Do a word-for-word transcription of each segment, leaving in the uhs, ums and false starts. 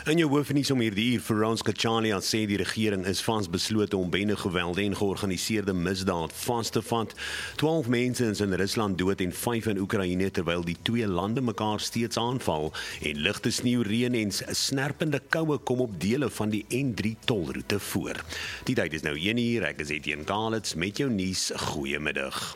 In jou hoofnuus om hierdie uur, Feroz Kachalia sê die regering is vasbeslote om bendegeweld en georganiseerde misdaad vas te vat. twaalf mense is in Rusland dood en vyf in Oekraïne terwyl die twee lande mekaar steeds aanval en ligte sneeureën en snerpende koue kom op dele van die N drie tolroete voor. Die tyd is nou een uur, ek is Etienne Kalitz met jou nuus. Goeiemiddag.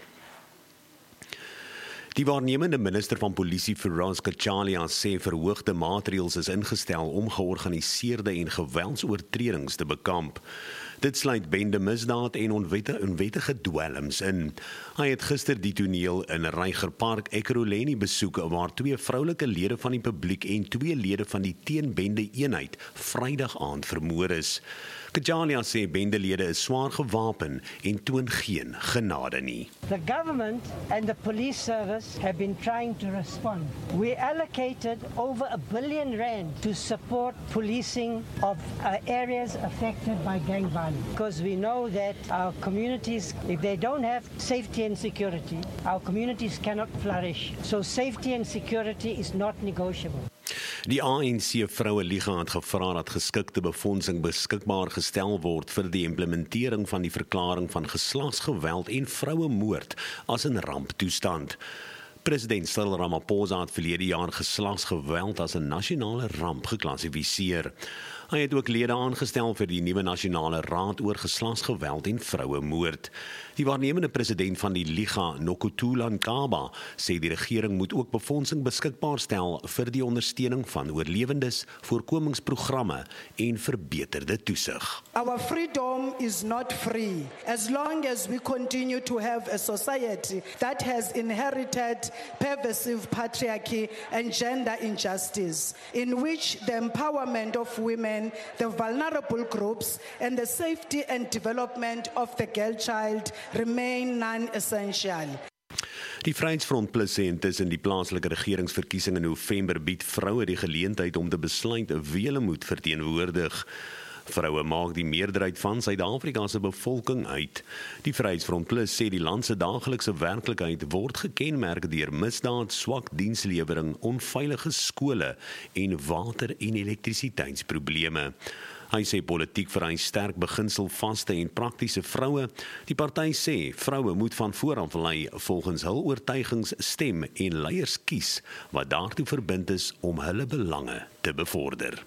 Die waarnemende minister van polisie Feroz Kachalia sê verhoogde maatreëls is ingestel om georganiseerde en geweldsoortredings te bekamp. Dit sluit bende misdaad en onwettige, onwettige dwelms in. Hy het gister die toneel in Reiger Park Ekurhuleni besoek waar twee vroulike lede van die publiek en twee lede van die teenbende eenheid Vrydag aand vermoor is. Kachalia sê bendelede is swaar gewapen en toon geen genade nie. The government and the police service have been trying to respond. We allocated over a billion rand to support policing of uh, areas affected by gang violence. Because we know that our communities, if they don't have safety and security, our communities cannot flourish. So safety and security is not negotiable. Die A N C Vroue Liga het gevra dat geskikte befondsing beskikbaar gestel word vir die implementering van die verklaring van geslagsgeweld en vrouemoord as 'n ramptoestand. President Cyril Ramaphosa het verlede jaar geslagsgeweld as 'n nasionale ramp geklassifiseer. Hy het ook lede aangestel vir die nuwe nasionale raad oor geslagsgeweld en vrouemoord. Die waarnemende president van die Liga, Nokuthula Nkaba, sê die regering moet ook befondsing beskikbaar stel vir die ondersteuning van oorlewendes, voorkomingsprogramme en verbeterde toesig. Our freedom is not free as long as we continue to have a society that has inherited pervasive patriarchy and gender injustice, in which the empowerment of women, the vulnerable groups, and the safety and development of the girl child remain non-essential. Die Vryheidsfront Plus sê intussen die plaaslike regeringsverkiesing in November bied vroue die geleentheid om te besluit wie hulle moet verteenwoordig. Vroue maak die meerderheid van Suid-Afrika se bevolking uit. Die Vryheidsfront Plus sê die land se daaglikse werklikheid word gekenmerk deur misdaad, swak dienslewering, onveilige skole en water- en elektrisiteitsprobleme. Hy sê politiek vereis sterk beginselvaste en praktiese vroue. Die party sê vroue moet van vooraf lei volgens hul oortuigings stem en leiers kies wat daartoe verbind is om hulle belange te bevorder.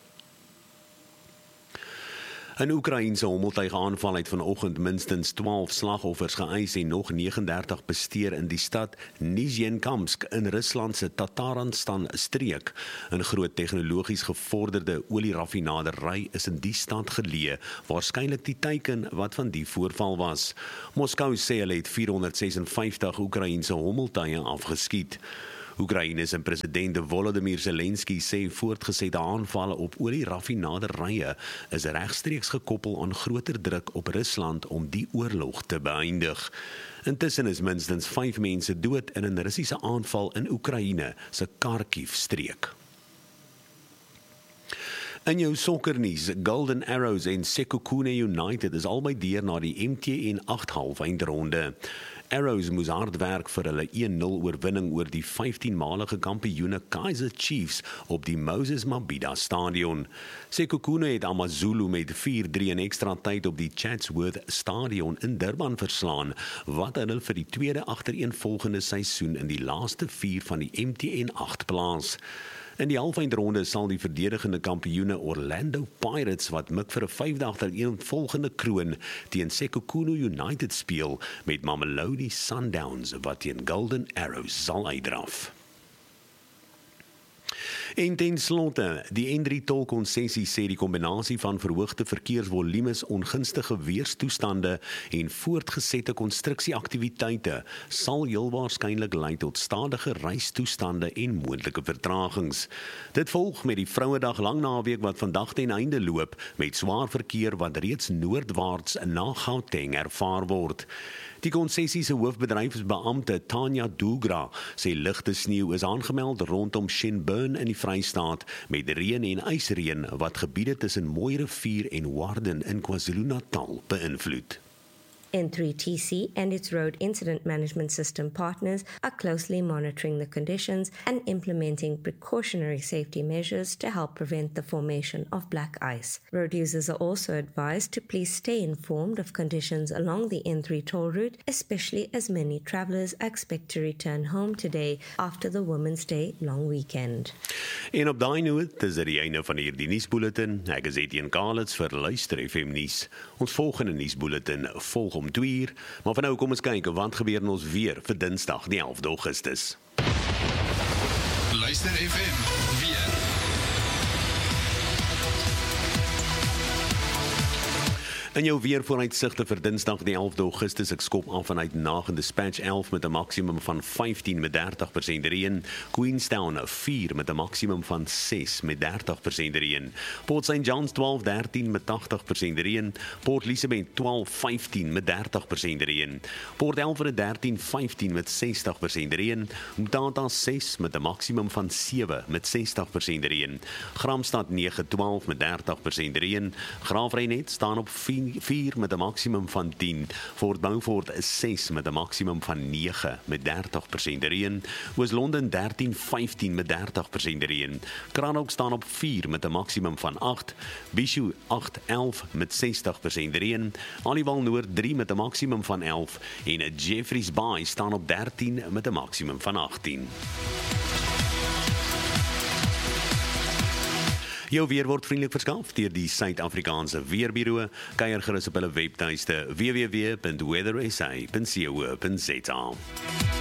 'n Oekraïense hommeltuigaanval het vanoggend minstens twaalf slagoffers geëis en nog negenendertig besteer in die stad Nizhnekamsk in Rusland se Tataranstan streek. 'n Groot tegnologies gevorderde olieraffinaderry is in die stad geleë, waarskynlik die teiken wat van die voorval was. Moskou sê hulle het vierhonderdsesenvyftig Oekraïense hommeltuie afgeskiet. Oekraïne se president Volodymyr Zelensky sê voortgesette aanvalle op olieraffinaderye is regstreeks gekoppel aan groter druk op Rusland om die oorlog te beëindig. Intussen is minstens vyf mense dood in 'n Russiese aanval in Oekraïne se Kharkiv-streek. In jou sokkernuus, Golden Arrows en Sekhukhune United is albei deur na die M T N agt halfeindronde. Arrows moes hard werk vir hulle een nul oorwinning oor die vyftienmalige kampioene Kaizer Chiefs op die Moses Mabhida stadion. Sekhukhune het AmaZulu met vier drie in ekstra tyd op die Chatsworth stadion in Durban verslaan, wat hulle vir die tweede agtereenvolgende seisoen in die laaste vier van die M T N agt plaas. In die halfeindronde sal die verdedigende kampioene Orlando Pirates wat mik vir 'n vyfde agtereenvolgende kroon teen Sekhukhune United speel met Mamelodi Sundowns wat teen Golden Arrows sal uitdraf. En ten slotte, die N drie tolkonsessie sê die kombinasie van verhoogde verkeersvolumes, ongunstige weerstoestande en voortgesette konstruksieaktiwiteite sal heel waarskynlik lei tot stadige reistoestande en moontlike vertragings. Dit volg met die Vrouedag lang naweek wat vandag ten einde loop met swaar verkeer wat reeds noordwaarts na Gauteng ervaar word. Die konsessie se hoofbedryfsbeampte Tanya Dugra sê ligte sneeu is aangemeld rondom Shenburne in die Vrystaat met reën en ysreën wat gebiede tussen Mooirivier en Warden in KwaZulu-Natal beïnvloed. N three T C and its road incident management system partners are closely monitoring the conditions and implementing precautionary safety measures to help prevent the formation of black ice. Road users are also advised to please stay informed of conditions along the N three toll route, especially as many travellers expect to return home today after the Women's Day long weekend. En op daai noot is dit die einde van hierdie nuusbulletin. Ek is Etienne Kalitz vir Luister F M nuus. Ons volgende nuusbulletin volg om twee uur, maar vir nou kom ons kyk wat gebeur in ons weer vir Dinsdag die elfde Augustus. Luister F M weer. In jou weervooruitsigte vir Dinsdag die elfde Augustus, ek skop af vanuit Nagin Dispatch elf met 'n maksimum van vyftien met dertig persent reën, Queenstown vier met 'n maksimum van ses met dertig persent reën, Port Saint John's twaalf dertien met tagtig persent reën, Port Elizabeth twaalf vyftien met dertig persent reën, Port Elfrid dertien vyftien met sestig persent reën, Mtata ses met 'n maksimum van sewe met sestig persent reën, Gramstad nege twaalf met dertig persent reën, Graafrenet staan op vier met 'n maksimum van tien, Fort Beaufort ses met 'n maksimum van nege met dertig persent reën, Oos-London dertien vyftien met dertig persent reën, Cranbrook staan op vier met 'n maksimum van agt, Bishu agt elf met sestig persent reën, Aliwal Noord drie met 'n maksimum van elf en Jeffreys Bay staan op dertien met 'n maksimum van agttien. Jou weer word vriendelik verskaf deur die Suid-Afrikaanse Weerbureau. Kuier gerus op hulle webtuiste w w w punt weather s a punt co punt za.